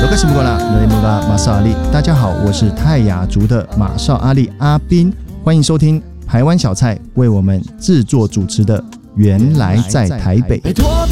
克西姆过啦，雷姆拉马少阿力，大家好，我是泰雅族的马少阿力阿斌，欢迎收听台湾小菜为我们制作主持的《原来在台北》。